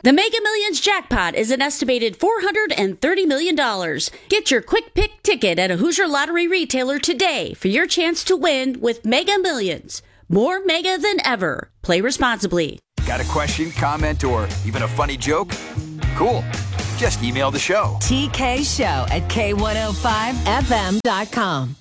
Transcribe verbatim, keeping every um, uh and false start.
The Mega Millions jackpot is an estimated four hundred thirty million dollars. Get your quick pick ticket at a Hoosier Lottery retailer today for your chance to win with Mega Millions. More mega than ever. Play responsibly. Got a question, comment, or even a funny joke? Cool. Just email the show. T K Show at K one oh five F M dot com.